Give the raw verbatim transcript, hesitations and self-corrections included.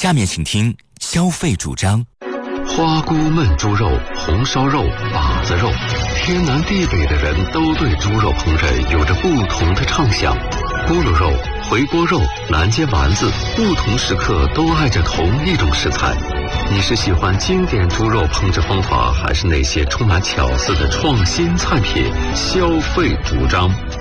下面请听消费主张。 花菇焖猪肉、红烧肉、把子肉，天南地北的人都对猪肉烹饪有着不同的畅想。咕噜肉、回锅肉、南煎丸子，不同时刻都爱着同一种食材。你是喜欢经典猪肉烹制方法，还是那些充满巧思的创新菜品？消费主张。